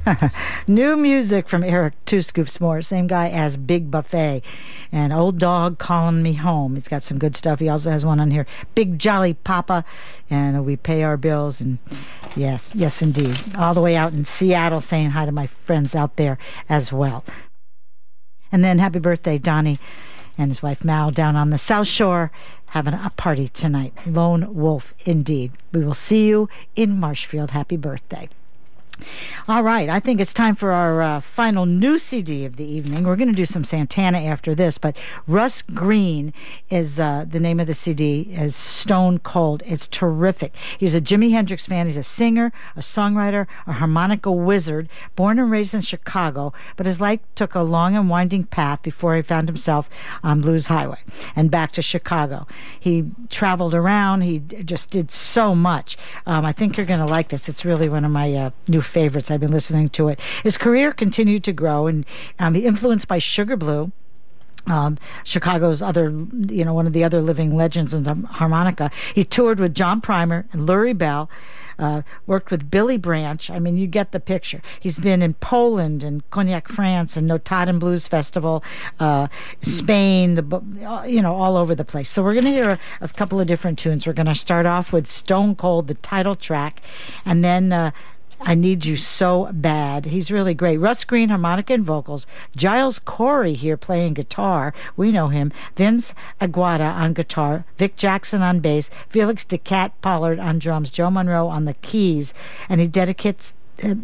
New music from Eric Two Scoops More, same guy as Big Buffet. And Old Dog Calling Me Home. He's got some good stuff. He also has one on here, Big Jolly Papa, and We Pay Our Bills. And yes, indeed. All the way out in Seattle, saying hi to my friends out there as well. And then happy birthday, Donnie and his wife Mal down on the South Shore, having a party tonight. Lone Wolf, indeed. We will see you in Marshfield. Happy birthday. All right, I think it's time for our final new CD of the evening. We're going to do some Santana after this, but Russ Green is the name of the CD, is Stone Cold. It's terrific. He's a Jimi Hendrix fan. He's a singer, a songwriter, a harmonica wizard, born and raised in Chicago, but his life took a long and winding path before he found himself on Blues Highway and back to Chicago. He traveled around. He just did so much. I think you're going to like this. It's really one of my new favorites. I've been listening to it. His career continued to grow, and he influenced by Sugar Blue, Chicago's other, one of the other living legends in the harmonica. He toured with John Primer and Lurie Bell, worked with Billy Branch. I mean, you get the picture. He's been in Poland and Cognac, France, and Notaden Blues Festival, Spain, all over the place. So we're going to hear a couple of different tunes. We're going to start off with Stone Cold, the title track, and then I Need You So Bad. He's really great. Russ Green, harmonica and vocals. Giles Corey here playing guitar. We know him. Vince Aguada on guitar. Vic Jackson on bass. Felix DeCat Pollard on drums. Joe Monroe on the keys. And he dedicates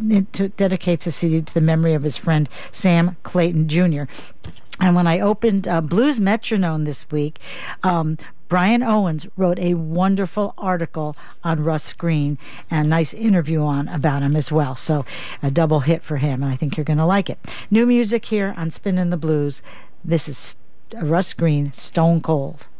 a CD to the memory of his friend Sam Clayton Jr. And when I opened Blues Metronome this week, Brian Owens wrote a wonderful article on Russ Green and a nice interview about him as well. So a double hit for him, and I think you're going to like it. New music here on Spinnin' the Blues. This is Russ Green, Stone Cold.